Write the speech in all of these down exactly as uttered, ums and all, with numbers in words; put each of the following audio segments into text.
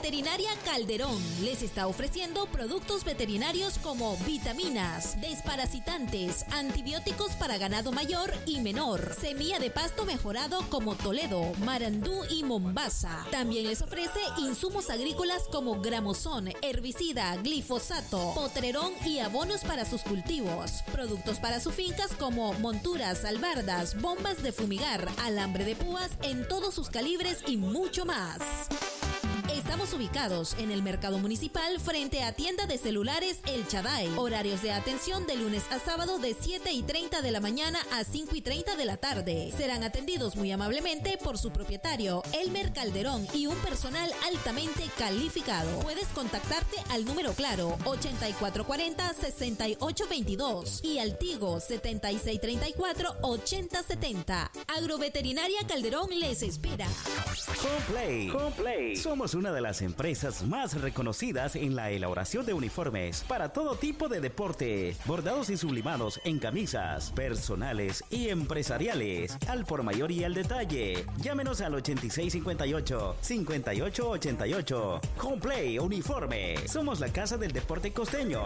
Veterinaria Calderón les está ofreciendo productos veterinarios como vitaminas, desparasitantes, antibióticos para ganado mayor y menor, semilla de pasto mejorado como Toledo, Marandú y Mombasa. También les ofrece insumos agrícolas como gramosón, herbicida, glifosato, potrerón y abonos para sus cultivos. Productos para sus fincas como monturas, albardas, bombas de fumigar, alambre de púas en todos sus calibres y mucho más. Estamos ubicados en el Mercado Municipal frente a Tienda de Celulares El Chaday. Horarios de atención de lunes a sábado de siete y treinta de la mañana a cinco y treinta de la tarde. Serán atendidos muy amablemente por su propietario, Elmer Calderón, y un personal altamente calificado. Puedes contactarte al número claro ochenta y cuatro cuarenta, sesenta y ocho veintidós y al Tigo setenta y seis treinta y cuatro, ochenta setenta. Agroveterinaria Calderón les espera. Homeplay. Homeplay. Somos una de las empresas más reconocidas en la elaboración de uniformes para todo tipo de deporte, bordados y sublimados en camisas personales y empresariales, al por mayor y al detalle. Llámenos al ochenta y seis cincuenta y ocho, cincuenta y ocho ochenta y ocho. Homeplay Uniforme. Somos la casa del deporte costeño.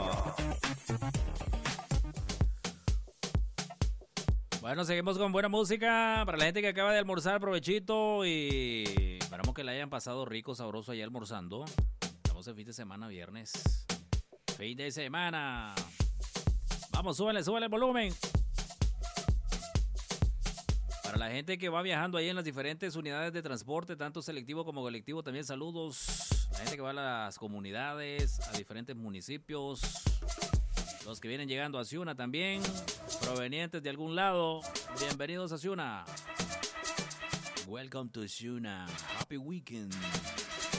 Bueno, seguimos con buena música. Para la gente que acaba de almorzar, provechito. Y esperamos que la hayan pasado rico, sabroso allá almorzando. Estamos en fin de semana, viernes. Fin de semana. Vamos, súbele, súbele el volumen. Para la gente que va viajando ahí en las diferentes unidades de transporte, tanto selectivo como colectivo, también saludos. La gente que va a las comunidades, a diferentes municipios. Los que vienen llegando a Ciuna también, provenientes de algún lado. Bienvenidos a Ciuna. Welcome to Ciuna. Happy weekend.